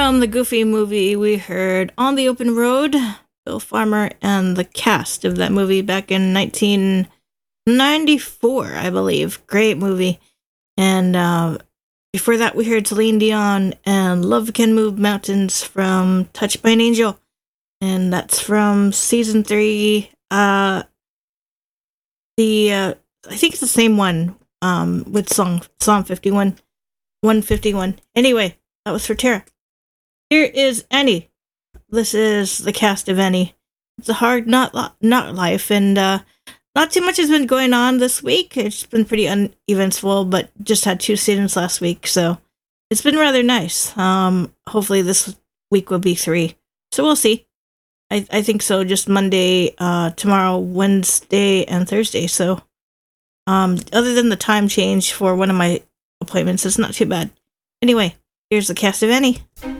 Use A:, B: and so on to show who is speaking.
A: From the Goofy movie, we heard On the Open Road, Bill Farmer, and the cast of that movie back in 1994, I believe. Great movie. And before that, we heard Celine Dion and Love Can Move Mountains from Touched by an Angel. And that's from season 3. I think it's the same one with Psalm 51. 151. Anyway, that was for Tara. Here is Annie. This is the cast of Annie. It's a hard not life, and not too much has been going on this week. It's been pretty uneventful, but just had 2 students last week, so it's been rather nice. Hopefully this week will be 3. So we'll see. I think so, just Monday, tomorrow, Wednesday, and Thursday. So other than the time change for one of my appointments, it's not too bad. Anyway, here's the cast of Annie.